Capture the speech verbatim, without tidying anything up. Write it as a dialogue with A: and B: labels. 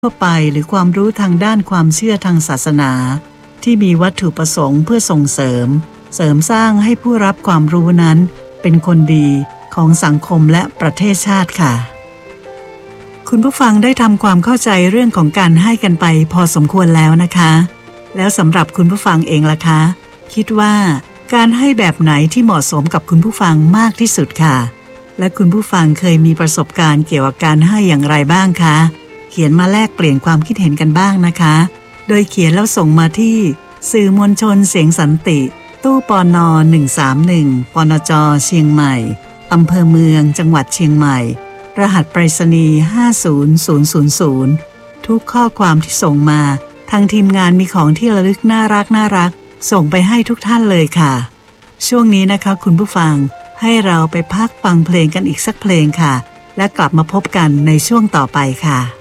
A: ทั่วไปหรือความรู้ทางด้านความเชื่อทางศาสนาที่มีวัตถุประสงค์เพื่อส่งเสริมเสริมสร้างให้ผู้รับความรู้นั้นเป็นคนดีของสังคมและประเทศชาติค่ะคุณผู้ฟังได้ทำความเข้าใจเรื่องของการให้กันไปพอสมควรแล้วนะคะแล้วสำหรับคุณผู้ฟังเองล่ะคะคิดว่าการให้แบบไหนที่เหมาะสมกับคุณผู้ฟังมากที่สุดค่ะและคุณผู้ฟังเคยมีประสบการณ์เกี่ยวกับการให้อย่างไรบ้างคะเขียนมาแลกเปลี่ยนความคิดเห็นกันบ้างนะคะโดยเขียนแล้วส่งมาที่สื่อมวลชนเสียงสันติตู้ปนหนึ่งสามหนึ่งปนจเชียงใหม่อำเภอเมืองจังหวัดเชียงใหม่รหัสไปรษณีย์ห้าศูนย์ศูนย์ศูนย์ศูนย์ทุกข้อความที่ส่งมาทางทีมงานมีของที่ระลึกน่ารักน่ารักส่งไปให้ทุกท่านเลยค่ะช่วงนี้นะคะคุณผู้ฟังให้เราไปพักฟังเพลงกันอีกสักเพลงค่ะและกลับมาพบกันในช่วงต่อไปค่ะ